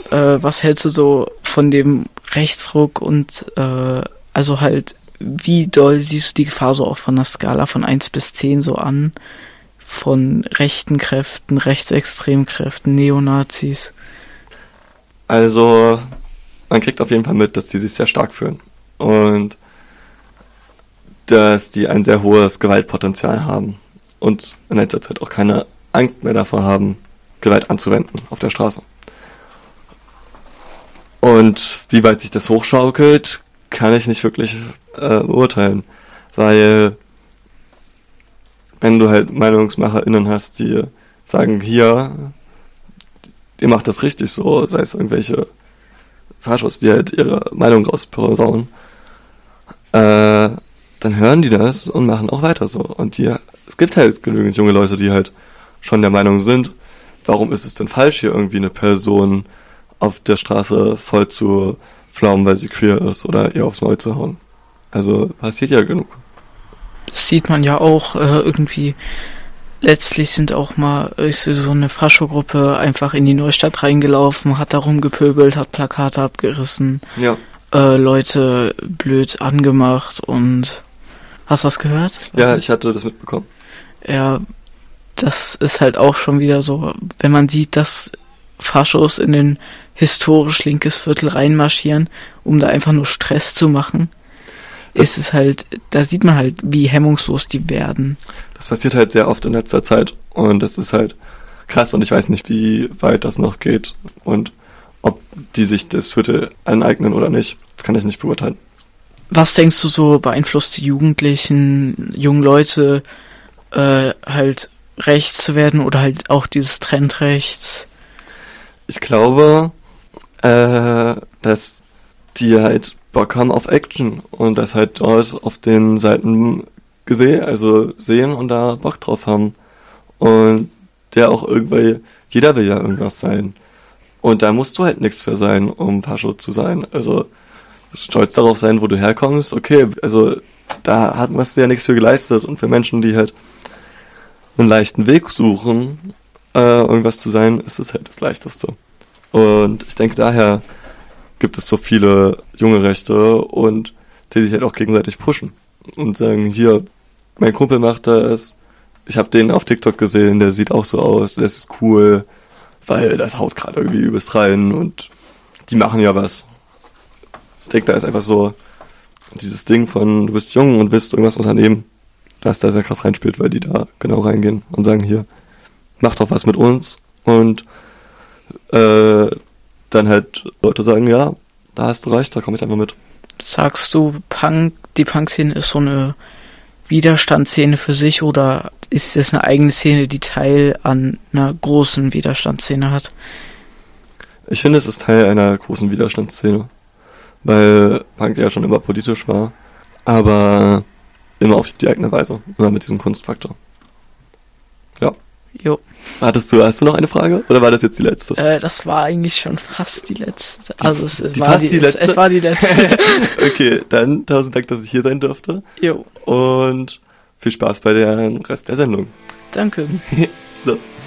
was hältst du so von dem Rechtsruck und also halt, wie doll siehst du die Gefahr so auch von der Skala von 1 bis 10 so an? Von rechten Kräften, rechtsextremen Kräften, Neonazis? Also, man kriegt auf jeden Fall mit, dass die sich sehr stark fühlen. Und dass die ein sehr hohes Gewaltpotenzial haben. Und in letzter Zeit auch keine Angst mehr davor haben, Gewalt anzuwenden auf der Straße. Und wie weit sich das hochschaukelt, kann ich nicht wirklich beurteilen. Weil wenn du halt MeinungsmacherInnen hast, die sagen, hier, ihr macht das richtig so, sei es irgendwelche Faschos, die halt ihre Meinung rausposaunen, dann hören die das und machen auch weiter so. Und es gibt halt genügend junge Leute, die halt schon der Meinung sind, warum ist es denn falsch, hier irgendwie eine Person auf der Straße voll zu pflaumen, weil sie queer ist oder ihr aufs Maul zu hauen. Also passiert ja genug. Das sieht man ja auch irgendwie. Letztlich sind auch mal so eine Fascho-Gruppe einfach in die Neustadt reingelaufen, hat da rumgepöbelt, hat Plakate abgerissen, ja. Leute blöd angemacht und... Hast du das gehört? Ich hatte das mitbekommen. Ja, das ist halt auch schon wieder so, wenn man sieht, dass Faschos in den historisch linkes Viertel reinmarschieren, um da einfach nur Stress zu machen, ist es halt, da sieht man halt, wie hemmungslos die werden. Das passiert halt sehr oft in letzter Zeit und das ist halt krass und ich weiß nicht, wie weit das noch geht und ob die sich das Viertel aneignen oder nicht. Das kann ich nicht beurteilen. Was denkst du so, beeinflusst die Jugendlichen, jungen Leute halt rechts zu werden oder halt auch dieses Trend rechts? Ich glaube, dass die halt Bock haben auf Action und das halt dort auf den Seiten sehen und da Bock drauf haben. Und der auch irgendwie, jeder will ja irgendwas sein. Und da musst du halt nichts für sein, um Fascho zu sein. Also stolz darauf sein, wo du herkommst, okay, also da hast du ja nichts für geleistet. Und für Menschen, die halt einen leichten Weg suchen, irgendwas zu sein, ist es halt das Leichteste. Und ich denke, daher gibt es so viele junge Rechte und die sich halt auch gegenseitig pushen und sagen, hier, mein Kumpel macht das, ich habe den auf TikTok gesehen, der sieht auch so aus, das ist cool, weil das haut gerade irgendwie übelst rein und die machen ja was. Ich denke, da ist einfach so dieses Ding von, du bist jung und willst irgendwas unternehmen, dass da sehr krass reinspielt, weil die da genau reingehen und sagen, hier, mach doch was mit uns und dann halt Leute sagen, ja, da hast du recht, da komme ich einfach mit. Sagst du, die Punk-Szene ist so eine Widerstandsszene für sich oder ist es eine eigene Szene, die Teil an einer großen Widerstandsszene hat? Ich finde, es ist Teil einer großen Widerstandsszene, weil Punk ja schon immer politisch war, aber immer auf die eigene Weise, immer mit diesem Kunstfaktor. Ja. Jo. Hast du noch eine Frage? Oder war das jetzt die letzte? Das war eigentlich schon fast die letzte. Es war die letzte. Okay, dann 1000 Dank, dass ich hier sein durfte. Jo. Und viel Spaß bei dem Rest der Sendung. Danke. So.